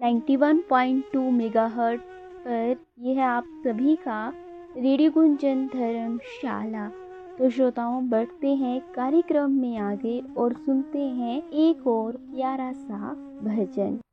91.2 megahertz पर यह आप सभी का रेडियो गुंजन धर्मशाला। तो श्रोताओं, बढ़ते हैं कार्यक्रम में आगे और सुनते हैं एक और प्यारा सा भजन।